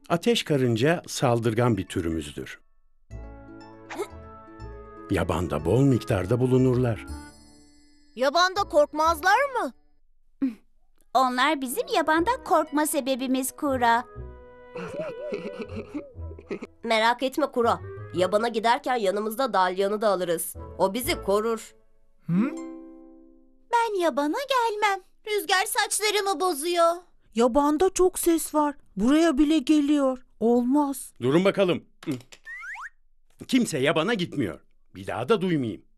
Ateş karınca saldırgan bir türümüzdür. Yabanda bol miktarda bulunurlar. Yabanda korkmazlar mı? Onlar bizim yabandan korkma sebebimiz Kura. Merak etme Kura. Yabana giderken yanımızda Dalyan'ı da alırız. O bizi korur. Ben yabana gelmem. Rüzgar saçlarımı bozuyor. Yabanda çok ses var. Buraya bile geliyor. Olmaz. Durun bakalım. Kimse yabana gitmiyor. Bir daha da duymayayım.